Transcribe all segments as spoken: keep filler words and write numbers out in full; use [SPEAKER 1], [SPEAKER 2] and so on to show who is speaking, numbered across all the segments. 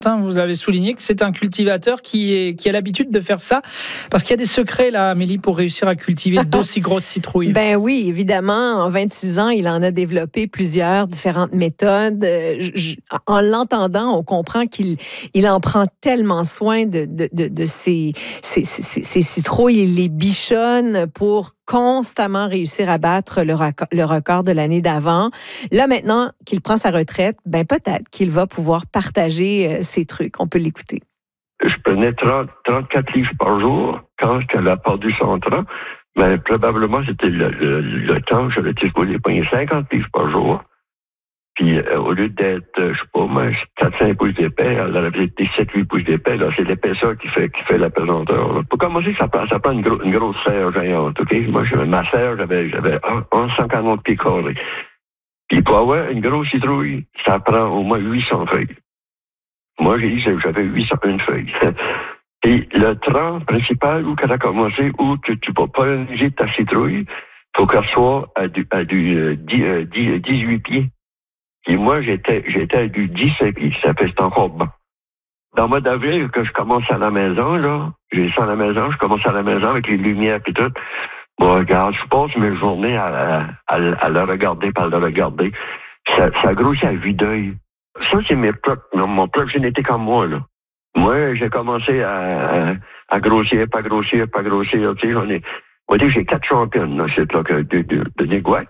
[SPEAKER 1] Vous avez souligné que c'est un cultivateur qui, est, qui a l'habitude de faire ça, parce qu'il y a des secrets là, Amélie, pour réussir à cultiver d'aussi grosses citrouilles.
[SPEAKER 2] Ben oui, évidemment. En vingt-six ans, il en a développé plusieurs différentes méthodes. Je, je, en l'entendant, on comprend qu'il il en prend tellement soin de, de, de, de ses, ses, ses, ses citrouilles. Il les bichonne pour constamment réussir à battre le record, le record de l'année d'avant. Là, maintenant qu'il prend sa retraite, ben peut-être qu'il va pouvoir partager ces trucs. On peut l'écouter.
[SPEAKER 3] Je prenais trente, trente-quatre livres par jour. Quand elle a perdu son train, ben, probablement, c'était le, le, le temps que j'avais été supposé prendre cinquante livres par jour. Puis, euh, au lieu d'être, euh, je sais pas, moi, quatre cinq pouces d'épais, elle avait été sept huit pouces d'épais. Là, c'est l'épaisseur qui fait, qui fait la pesanteur. Là. Pour commencer, ça prend, ça prend une, gros, une grosse serre géante, OK? Moi, j'avais, ma serre, j'avais, j'avais cent quarante pieds carrés. Puis, pour avoir une grosse citrouille, ça prend au moins huit cents feuilles. Moi, j'ai dit que j'avais huit cent un feuilles. Et le tronc principal où elle a commencé, où tu ne peux pas polliniser ta citrouille, il faut qu'elle soit à du, à du euh, dix, euh, dix, dix-huit pieds. Et moi, j'étais, j'étais à du dix-sept pieds. Ça fait, c'est encore bon. Dans le mois d'avril, que je commence à la maison, là, j'ai ça à la maison, je commence à la maison avec les lumières et tout. Bon, regarde, je passe mes journées à, à, à le regarder, par le regarder. Ça, ça grossit à vue d'œil. Ça, c'est mes propres, mon propre génétique en moi, là. Moi, j'ai commencé à, à, à grossir, pas grossir, pas grossir. Tu sais, j'en ai, on va dire que j'ai quatre championnes, là, c'est là, de, de, de, de Néguac.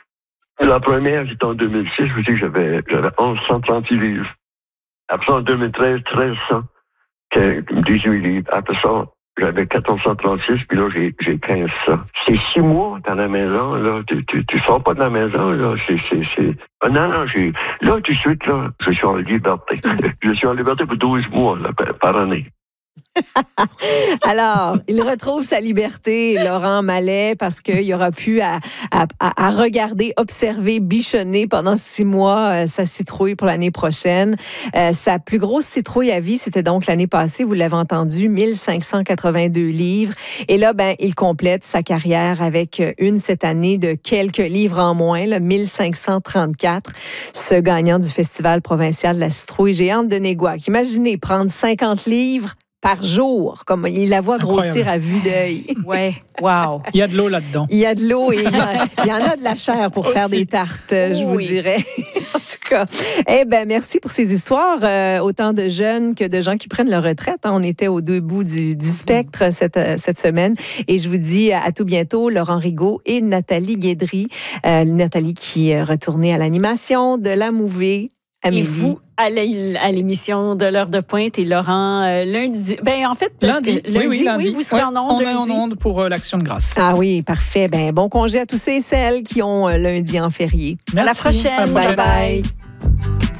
[SPEAKER 3] La première, c'était en deux mille six, je vous dis que j'avais, j'avais onze cent trente-six livres. Après ça, en deux mille treize, treize cents, dix-huit livres. Après ça, j'avais quatorze cent trente-six, puis là, j'ai, j'ai quinze cents. C'est six mois dans la maison, là. Tu, tu, tu sors pas de la maison, là. C'est, c'est, c'est... Ah, non, non, j'ai... Là, tout de suite, là, je suis en liberté. Je suis en liberté pour douze mois, là, par année.
[SPEAKER 2] Alors, il retrouve sa liberté, Laurent Mallet, parce qu'il aura pu à, à, à regarder, observer, bichonner pendant six mois euh, sa citrouille pour l'année prochaine. Euh, sa plus grosse citrouille à vie, c'était donc l'année passée, vous l'avez entendu, mille cinq cent quatre-vingt-deux livres. Et là, ben, il complète sa carrière avec une cette année de quelques livres en moins, là, mille cinq cent trente-quatre, ce gagnant du Festival provincial de la citrouille géante de Néguac. Imaginez prendre cinquante livres par jour, comme il la voit grossir à vue d'œil.
[SPEAKER 4] Ouais, wow.
[SPEAKER 1] Il y a de l'eau là-dedans.
[SPEAKER 2] Il y a de l'eau et il y, a, il y en a de la chair pour faire des tartes, je vous
[SPEAKER 4] oui.
[SPEAKER 2] dirais. En tout cas, eh ben merci pour ces histoires, euh, autant de jeunes que de gens qui prennent leur retraite. Hein. On était aux deux bouts du, du spectre cette, cette semaine. Et je vous dis à tout bientôt, Laurent Rigaud et Nathalie Guédry. Euh, Nathalie qui est retournée à l'animation de La Mouvée. Amélie.
[SPEAKER 4] Et vous, à l'émission de l'heure de pointe et Laurent, euh, lundi. Ben en fait,
[SPEAKER 1] lundi,
[SPEAKER 4] lundi,
[SPEAKER 1] oui, oui, lundi.
[SPEAKER 4] oui, vous serez
[SPEAKER 1] ouais,
[SPEAKER 4] en ondes.
[SPEAKER 1] On est en ondes pour euh, l'Action de grâce.
[SPEAKER 2] Ah oui, parfait. Ben bon congé à tous ceux et celles qui ont euh, lundi en férié.
[SPEAKER 1] Merci.
[SPEAKER 4] À la prochaine.
[SPEAKER 1] À la prochaine.
[SPEAKER 2] Bye bye.